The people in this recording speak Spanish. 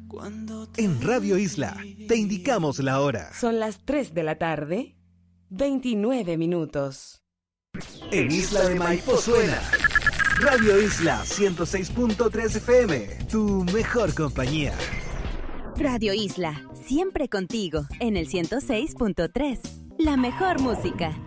En Radio Isla te indicamos la hora. Son las 3 de la tarde, 29 minutos. En Isla de Maipo suena Radio Isla 106.3 FM, tu mejor compañía. Radio Isla, siempre contigo, en el 106.3. La mejor música.